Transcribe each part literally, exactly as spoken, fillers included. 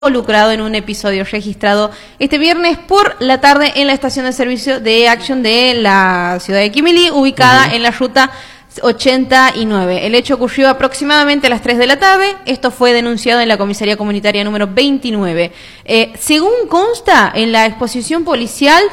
involucrado en un episodio registrado este viernes por la tarde en la estación de servicio de Action de la ciudad de Quimilí, ubicada uh-huh. en la ruta ochenta y nueve. El hecho ocurrió aproximadamente a las tres de la tarde. Esto fue denunciado en la comisaría comunitaria número veintinueve. Eh, según consta en la exposición policial,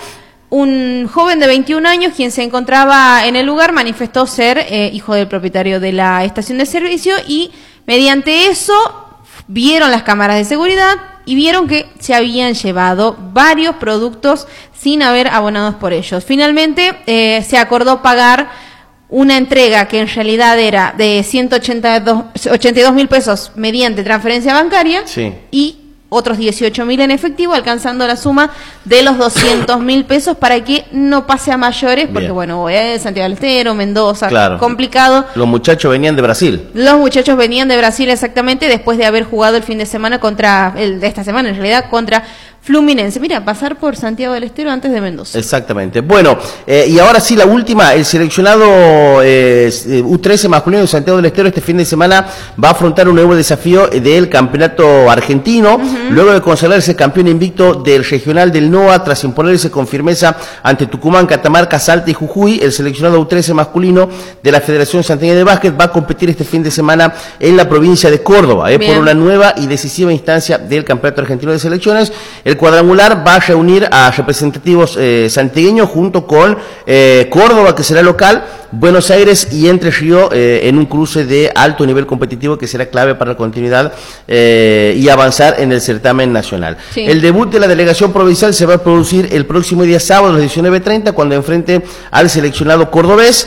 un joven de veintiún años, quien se encontraba en el lugar, manifestó ser eh, hijo del propietario de la estación de servicio y mediante eso vieron las cámaras de seguridad y vieron que se habían llevado varios productos sin haber abonados por ellos. Finalmente eh, se acordó pagar una entrega que en realidad era de ciento ochenta y dos mil pesos mediante transferencia bancaria sí. y otros dieciocho mil en efectivo, alcanzando la suma de los doscientos mil pesos para que no pase a mayores, porque Bien. bueno, eh, Santiago del Estero, Mendoza, claro. complicado. Los muchachos venían de Brasil. Los muchachos venían de Brasil exactamente, después de haber jugado el fin de semana contra, el de esta semana en realidad, contra Fluminense. Mira, pasar por Santiago del Estero antes de Mendoza. Exactamente. Bueno, eh, y ahora sí, la última, el seleccionado eh, U trece masculino de Santiago del Estero este fin de semana va a afrontar un nuevo desafío del campeonato argentino, uh-huh. luego de consagrarse campeón invicto del regional del NOA, tras imponerse con firmeza ante Tucumán, Catamarca, Salta y Jujuy. El seleccionado U trece masculino de la Federación Santiagueña de Básquet va a competir este fin de semana en la provincia de Córdoba, eh, por una nueva y decisiva instancia del campeonato argentino de selecciones. El cuadrangular va a reunir a representativos eh, santiagueños junto con eh, Córdoba, que será local, Buenos Aires y Entre Ríos, eh, en un cruce de alto nivel competitivo que será clave para la continuidad eh, y avanzar en el certamen nacional. Sí. El debut de la delegación provincial se va a producir el próximo día sábado a las diecinueve treinta, cuando enfrente al seleccionado cordobés,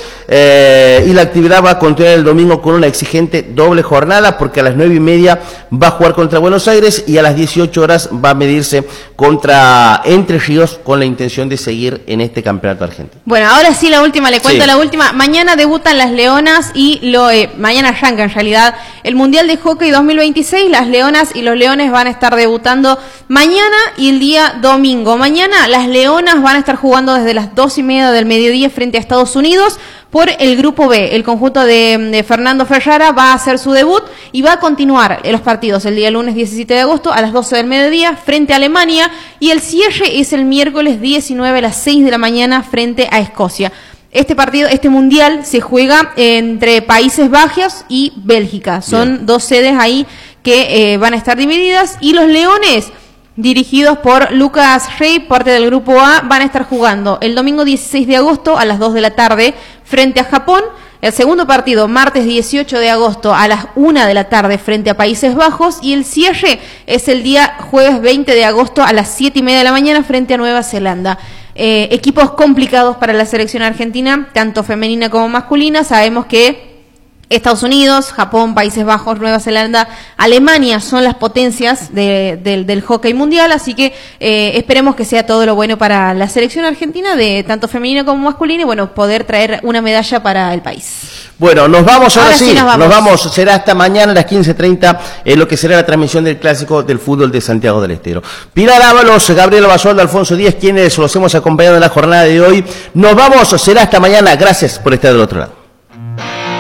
eh, y la actividad va a continuar el domingo con una exigente doble jornada, porque a las nueve y media va a jugar contra Buenos Aires y a las dieciocho horas va a medirse contra Entre Ríos, con la intención de seguir en este campeonato argentino. Bueno, ahora sí la última, le cuento sí. la última. Mañana debutan las Leonas y lo eh, mañana arranca en realidad el Mundial de Hockey dos mil veintiséis. Las Leonas y los Leones van a estar debutando mañana y el día domingo. Mañana las Leonas van a estar jugando desde las dos y media del mediodía frente a Estados Unidos por el Grupo B. El conjunto de, de Fernando Ferrara va a hacer su debut y va a continuar en los partidos el día lunes diecisiete de agosto a las doce del mediodía frente a Alemania, y el cierre es el miércoles diecinueve a las seis de la mañana frente a Escocia. Este partido, este mundial se juega entre Países Bajos y Bélgica. Son Bien. dos sedes ahí que eh, van a estar divididas, y los Leones, dirigidos por Lucas Rey, parte del Grupo A, van a estar jugando el domingo dieciséis de agosto a las dos de la tarde frente a Japón. El segundo partido, martes dieciocho de agosto a las una de la tarde frente a Países Bajos, y el cierre es el día jueves veinte de agosto a las siete y media de la mañana frente a Nueva Zelanda. Eh, equipos complicados para la selección argentina, tanto femenina como masculina. Sabemos que Estados Unidos, Japón, Países Bajos, Nueva Zelanda, Alemania son las potencias de, de, del hockey mundial, así que eh, esperemos que sea todo lo bueno para la selección argentina, de tanto femenina como masculina, y bueno, poder traer una medalla para el país. Bueno, nos vamos ahora, ahora sí, sí nos, vamos. nos vamos, será hasta mañana a las quince treinta, en lo que será la transmisión del clásico del fútbol de Santiago del Estero. Pilar Ábalos, Gabriel Basualdo, Alfonso Díaz, quienes los hemos acompañado en la jornada de hoy. Nos vamos, será hasta mañana, gracias por estar del otro lado.